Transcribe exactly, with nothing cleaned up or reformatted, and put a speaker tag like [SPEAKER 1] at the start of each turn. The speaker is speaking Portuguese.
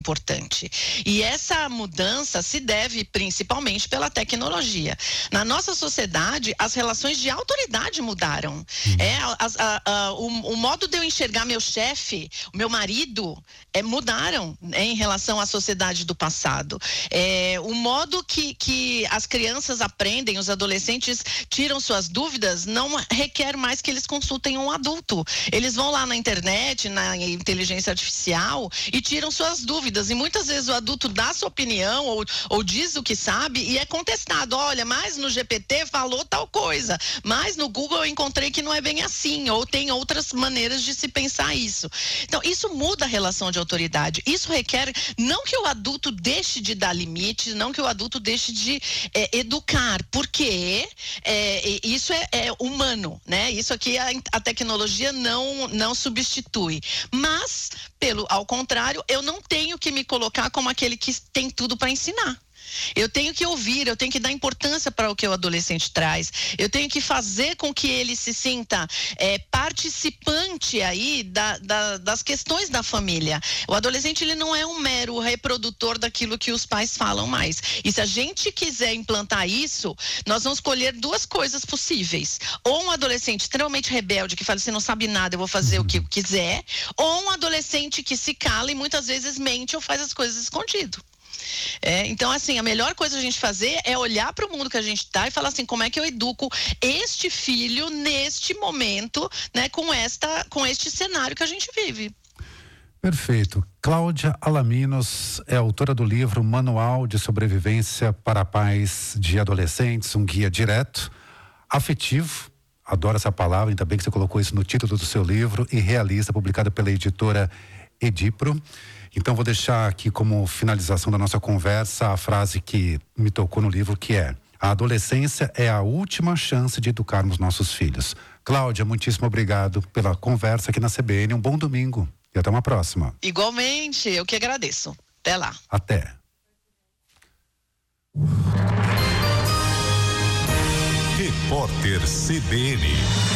[SPEAKER 1] importante. E essa mudança se deve principalmente pela tecnologia. Na nossa sociedade, as relações de autoridade mudaram. Uhum. É, a, a, a, o, o modo de eu enxergar meu chefe, o meu marido, é, mudaram, né, em relação à sociedade do passado. É, o modo que, que as crianças aprendem, os adolescentes tiram suas dúvidas, não requer mais que eles consultem um adulto. Eles vão lá na internet, na inteligência artificial e tiram suas dúvidas. E muitas vezes o adulto dá sua opinião ou, ou diz o que sabe e é contestado. Olha, mas no G P T falou tal coisa, mas no Google eu encontrei que não é bem assim, ou tem outras maneiras de se pensar isso. Então, isso muda a relação de autoridade. Isso requer, não que o adulto deixe de dar limites, não que o adulto deixe de é, educar, porque é, isso é, é humano, né? Isso aqui a, a tecnologia não, não substitui. Mas, pelo, ao contrário, eu não tenho que me colocar como aquele que tem tudo para ensinar. Eu tenho que ouvir, eu tenho que dar importância para o que o adolescente traz. Eu tenho que fazer com que ele se sinta é, participante aí da, da, das questões da família. O adolescente, ele não é um mero reprodutor daquilo que os pais falam mais. E se a gente quiser implantar isso, nós vamos escolher duas coisas possíveis. Ou um adolescente extremamente rebelde, que fala, você não sabe nada, eu vou fazer o que eu quiser. Ou um adolescente que se cala e muitas vezes mente ou faz as coisas escondido. É, então, assim, a melhor coisa a gente fazer é olhar para o mundo que a gente está e falar assim, como é que eu educo este filho neste momento, né, com, esta, com este cenário que a gente vive.
[SPEAKER 2] Perfeito. Cláudia Alaminos é autora do livro Manual de Sobrevivência para Pais de Adolescentes, um guia direto, afetivo, adoro essa palavra, ainda bem que você colocou isso no título do seu livro, e realista, publicado pela editora Edipro. Então vou deixar aqui como finalização da nossa conversa a frase que me tocou no livro, que é: a adolescência é a última chance de educarmos nossos filhos. Cláudia, muitíssimo obrigado pela conversa aqui na C B N, um bom domingo e até uma próxima.
[SPEAKER 1] Igualmente, eu que agradeço. Até lá.
[SPEAKER 2] Até.
[SPEAKER 3] Repórter C B N.